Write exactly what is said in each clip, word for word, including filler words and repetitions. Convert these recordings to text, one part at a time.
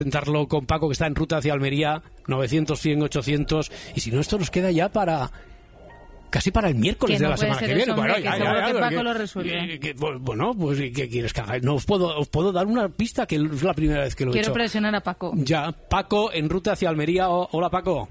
Intentarlo con Paco, que está en ruta hacia Almería, novecientos, cien, ochocientos, y si no, esto nos queda ya para casi para el miércoles que de no la semana ser que viene. Eso, hombre, bueno, que ya, seguro ya, ya, que Paco que, lo resuelve. Que, que, bueno, pues ¿qué quieres que haga? No os puedo, os puedo dar una pista, que es la primera vez que lo he Quiero hecho. Quiero presionar a Paco. Ya, Paco, en ruta hacia Almería. O, hola, Paco.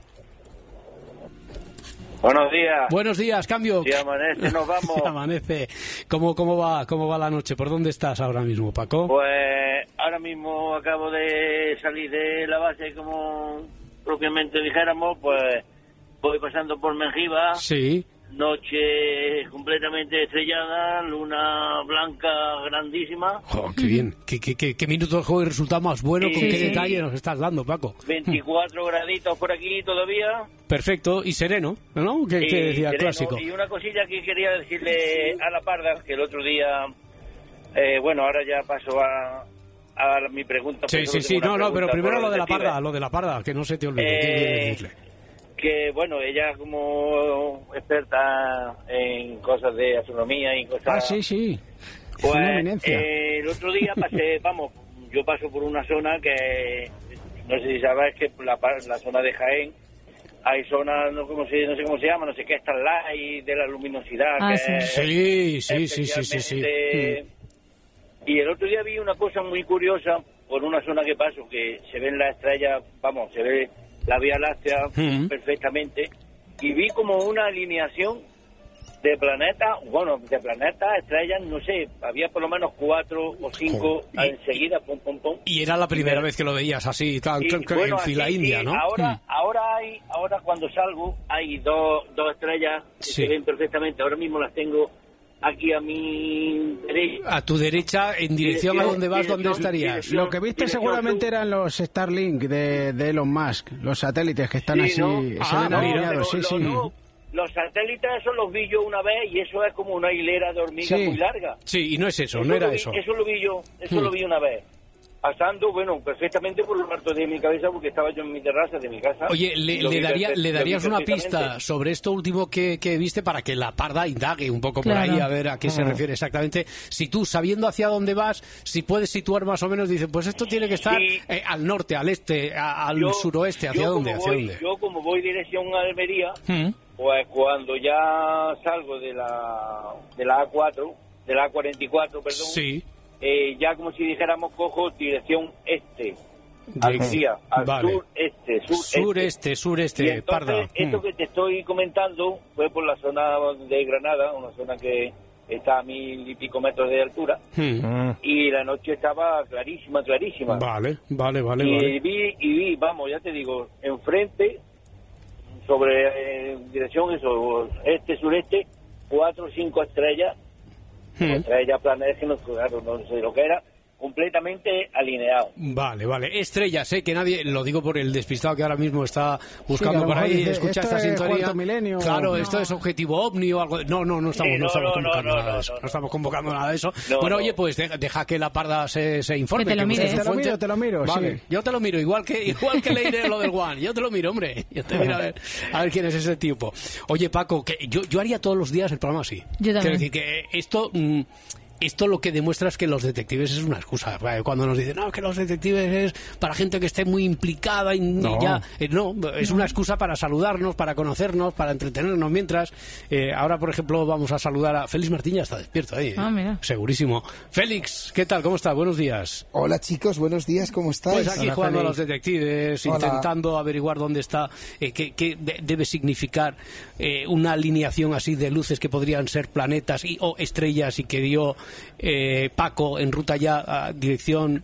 Buenos días. Buenos días, cambio. Si amanece, nos vamos. Si amanece. ¿Cómo, cómo, va, ¿Cómo va la noche? ¿Por dónde estás ahora mismo, Paco? Pues ahora mismo acabo de salir de la base, como propiamente dijéramos, pues voy pasando por Mengiba. Sí. Noche completamente estrellada, luna blanca grandísima. Oh, qué bien. ¿Qué, qué, qué, qué minuto de juego y resultado más bueno? Sí, ¿Con qué sí. detalle nos estás dando, Paco? veinticuatro graditos por aquí todavía. Perfecto. Y sereno, ¿no? ¿Qué, qué decía el clásico? Y una cosilla que quería decirle a la Parda, que el otro día, eh, bueno, ahora ya paso a, a mi pregunta. Sí, sí, sí. No, no, pero primero lo de la Parda, lo de la Parda, que no se te olvide. Eh, ¿Qué quieres decirle? Que, bueno, ella como experta en cosas de astronomía y cosas... Ah, sí, sí. Pues, una eminencia. Eh, el otro día pasé, vamos, yo paso por una zona que, no sé si sabes, que la, la zona de Jaén, hay zonas, no, como se, no sé cómo se llama, no sé qué, Starlight, de la luminosidad. Ah, que sí. Sí, sí, sí, sí, sí, sí. Y el otro día vi una cosa muy curiosa por una zona que paso, que se ven las estrellas, vamos, se ve la Vía Láctea Mm. perfectamente, y vi como una alineación de planetas, bueno, de planetas, estrellas, no sé, había por lo menos cuatro o cinco Oh, y, enseguida, pum, pum, pum. Y era la primera y, vez que lo veías así, tal, y, en bueno, fila así, india, sí, ¿no? Ahora, Mm. ahora hay, ahora cuando salgo, hay dos, dos estrellas que Sí. se ven perfectamente, ahora mismo las tengo aquí a mi derecha. A tu derecha, en dirección a donde vas, ¿dónde estarías? dirección- Lo que viste dirección seguramente sur. eran los Starlink de, de Elon Musk, los satélites que están Sí, así, ¿no? se Ah, ven no, alineados, sí, pero sí. lo- no, los satélites esos los vi yo una vez y eso es como una hilera de hormigas Sí. muy larga. Sí, y no es eso, no era lo vi- eso. Eso lo vi yo, eso Hmm. lo vi una vez. Pasando, bueno, perfectamente por lo alto de mi cabeza porque estaba yo en mi terraza de mi casa. Oye, y le, lo le vi daría, perfe- le lo vi darías una perfectamente. pista sobre esto último que, que viste para que la Parda indague un poco por Claro. ahí a ver a qué se refiere exactamente. Si tú, sabiendo hacia dónde vas, si puedes situar más o menos, dices, pues esto tiene que estar Sí. eh, al norte, al este, a- al Yo- suroeste, ¿hacia yo dónde? como ¿Hacia voy- dónde? Yo como voy dirección a Almería, Mm. pues cuando ya salgo de la de la A cuatro, de la A cuarenta y cuatro, perdón, Sí. eh, ya como si dijéramos cojo dirección este, Almería, al Vale. sureste, sureste. Sureste, sureste, Y entonces, Parda. esto Mm. que te estoy comentando fue por la zona de Granada, una zona que está a mil y pico metros de altura, Mm. y la noche estaba clarísima, clarísima. Vale, vale, vale, y vale. vi, y vi, vamos, ya te digo, enfrente, sobre eh, dirección eso, este, sureste, cuatro o cinco estrellas, Mm. estrellas, planetas, que no, claro, no sé lo que era, completamente alineado. Vale, vale. Estrellas, ¿eh? Que nadie, lo digo por el despistado que ahora mismo está buscando a lo por mejor ahí, dice, escucha esto esta es sintonía. Cuarto Milenio. Claro, No. esto es objetivo ovni o algo. No, no, no estamos, Sí, no, no, estamos no, convocando no, nada no, de eso. no, No estamos convocando nada de eso. No, bueno, no. oye, pues deja, deja que la Parda se, se informe. Que te lo busque mire. su Te lo fuente. miro, te lo miro, Vale, sí. yo te lo miro, igual que igual que leeré lo del One. Yo te lo miro, hombre. Yo te miro a ver, a ver quién es ese tipo. Oye, Paco, que yo, yo haría todos los días el programa así. Yo también. Quiero decir que esto... mm, esto lo que demuestra es que los detectives es una excusa. Cuando nos dicen, no, que los detectives es para gente que esté muy implicada y No. y ya. Eh, no, es una excusa para saludarnos, para conocernos, para entretenernos mientras. Eh, ahora, por ejemplo, vamos a saludar a Félix Martín, ya está despierto ahí. Ah, ¿eh? mira. Segurísimo. Félix, ¿qué tal? ¿Cómo estás? Buenos días. Hola chicos, buenos días, ¿cómo estáis? Pues aquí Hola, jugando Félix. a los detectives, Hola. intentando averiguar dónde está, eh, qué, qué de- debe significar eh, una alineación así de luces que podrían ser planetas y, o estrellas y que dio eh, Paco en ruta ya a dirección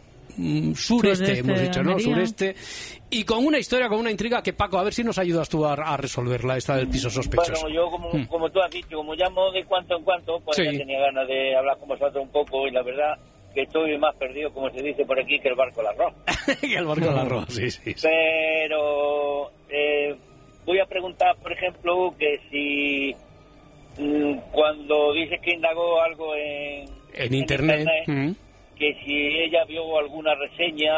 mm, sureste, Sureste hemos de dicho, ¿no? Almería. Sureste. Y con una historia, con una intriga que, Paco, a ver si nos ayudas tú a, a resolverla, esta del piso sospechoso. Bueno, yo como, Mm. como tú has dicho, como llamo de cuanto en cuanto, pues Sí. ya tenía ganas de hablar con vosotros un poco y la verdad que estoy más perdido, como se dice por aquí, que el barco del arroz. Y el barco del arroz, sí, sí. sí. Pero eh, voy a preguntar, por ejemplo, que si mm, cuando dices que indagó algo en, En internet. mm. que si ella vio alguna reseña,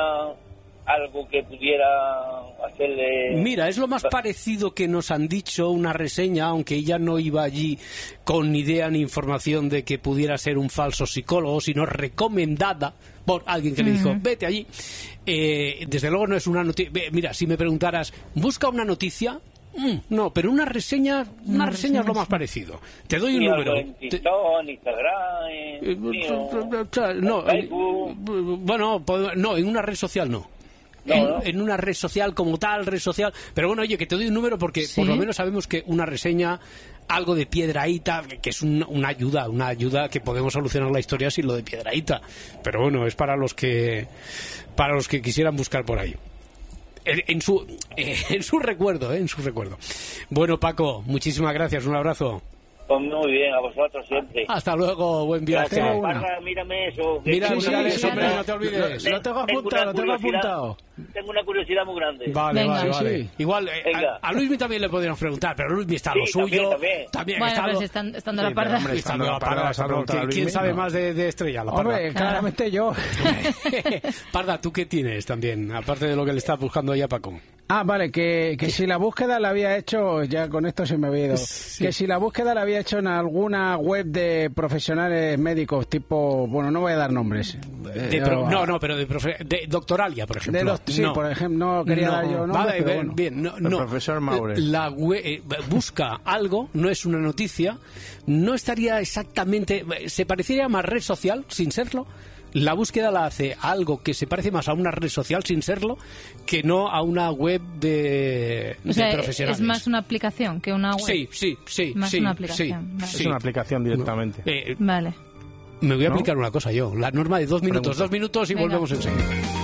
algo que pudiera hacerle... Mira, es lo más parecido que nos han dicho, una reseña, aunque ella no iba allí con ni idea ni información de que pudiera ser un falso psicólogo, sino recomendada, por alguien que le dijo, vete allí. Eh, desde luego no es una noticia. Mira, si me preguntaras, busca una noticia... Mm, no, pero una reseña, una, una reseña, reseña es lo más parecido. Te doy un ni número. En TikTok, en Instagram, en, eh, no, Facebook. Bueno, no, en una red social no. No, en, no. en una red social como tal, red social. Pero bueno, oye, que te doy un número porque ¿Sí? por lo menos sabemos que una reseña, algo de Piedrahíta, que es un, una ayuda, una ayuda que podemos solucionar la historia sin lo de Piedrahíta. Pero bueno, es para los que, para los que quisieran buscar por ahí. En su, en su recuerdo, ¿eh? En su recuerdo. Bueno, Paco, muchísimas gracias, un abrazo. Pues muy bien, a vosotros siempre. Hasta luego, buen viaje. Gracias, Parra, mírame eso. Mira, Sí, mira sí, eso, sí, hombre, sí. no te olvides. Lo tengo Tengo apuntado, una lo tengo curiosidad. apuntado. Tengo una curiosidad muy grande. Vale, Venga. vale, vale. Sí. Igual, eh, Venga. a, a Luismi también le podríamos preguntar, pero Luismi está a lo Sí, suyo. también, también. Bueno, está pero lo- si están, estando Sí, la parda. pero, hombre, Estando Estando la la Parda, Parda, está se ha lo- preguntado a ¿Quién, quién Luismi, sabe no. más de, de Estrella? La Parda. Hombre, claramente yo. Parda, ¿tú qué tienes también? Aparte de lo que le estás buscando ahí a Paco. Ah, vale, que, que si la búsqueda la había hecho, ya con esto se me había ido, Sí. que si la búsqueda la había hecho en alguna web de profesionales médicos, tipo, bueno, no voy a dar nombres. De Eh, pro- yo- no, no, pero de, profe- de doctoralia, por ejemplo. De los, sí, No. por ejemplo, no quería No. dar yo nombres, Vale, pero bien, bueno. bien, no, El no. profesor Maure. La we- eh, busca algo, no es una noticia, no estaría exactamente, se parecería más red social, sin serlo. La búsqueda la hace a algo que se parece más a una red social, sin serlo, que no a una web de, O sea, de profesionales. es más una aplicación que una web. Sí, sí, sí. Más sí, una aplicación, sí, vale. Es sí. una aplicación directamente. Eh, Vale. me voy a ¿No? aplicar una cosa yo. La norma de dos minutos, Pregunta. dos minutos y Venga. volvemos enseguida.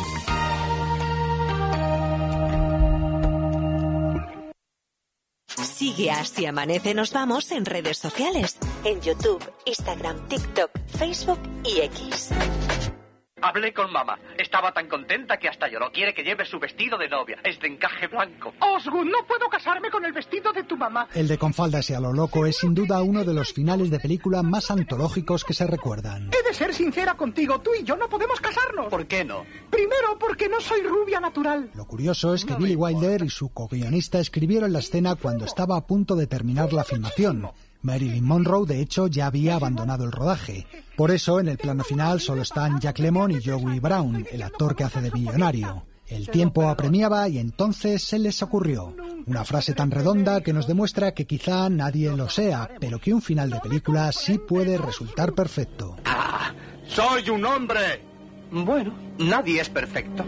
Sigue a Si Amanece Nos Vamos en redes sociales, en YouTube, Instagram, TikTok, Facebook y X. Hablé con mamá. Estaba tan contenta que hasta lloró. Quiere que lleve su vestido de novia. Es de encaje blanco. Osgood, no puedo casarme con el vestido de tu mamá. El de Con faldas y a lo loco es sin duda uno de los finales de película más antológicos que se recuerdan. He de ser sincera contigo. Tú y yo no podemos casarnos. ¿Por qué no? Primero, porque no soy rubia natural. Lo curioso es que Billy Wilder y su co-guionista escribieron la escena cuando estaba a punto de terminar la filmación. Marilyn Monroe, de hecho, ya había abandonado el rodaje. Por eso, en el plano final solo están Jack Lemmon y Joey Brown, el actor que hace de millonario. El tiempo apremiaba y entonces se les ocurrió una frase tan redonda que nos demuestra que quizá nadie lo sea, pero que un final de película sí puede resultar perfecto. ¡Ah! ¡Soy un hombre! Bueno, nadie es perfecto.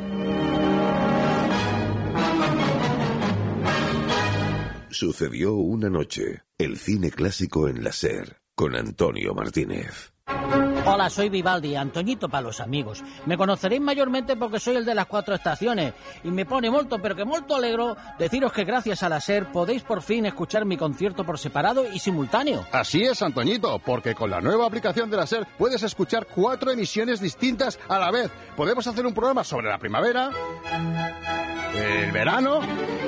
Sucedió una noche. El cine clásico en la SER, con Antonio Martínez. Hola, soy Vivaldi, Antoñito para los amigos. Me conoceréis mayormente porque soy el de las cuatro estaciones y me pone molto, pero que molto alegro deciros que gracias a la SER podéis por fin escuchar mi concierto por separado y simultáneo. Así es, Antoñito, porque con la nueva aplicación de la SER puedes escuchar cuatro emisiones distintas a la vez. Podemos hacer un programa sobre la primavera, el verano,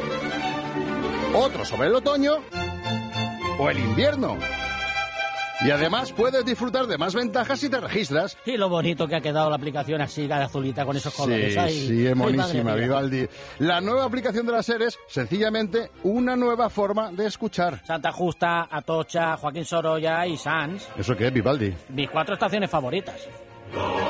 otro sobre el otoño o el invierno. Y además puedes disfrutar de más ventajas si te registras. Y lo bonito que ha quedado la aplicación así, azulita, con esos colores. Sí, Ay, sí, es ay, madre monísima, mía. Vivaldi. La nueva aplicación de la SER es sencillamente una nueva forma de escuchar. Santa Justa, Atocha, Joaquín Sorolla y Sanz. ¿Eso qué es, Vivaldi? Mis cuatro estaciones favoritas.